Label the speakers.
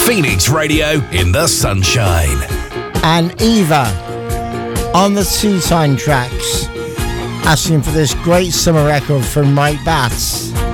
Speaker 1: Phoenix Radio in the sunshine.
Speaker 2: And Eva on the Tea Time tracks, asking for this great summer record from Mike Batts.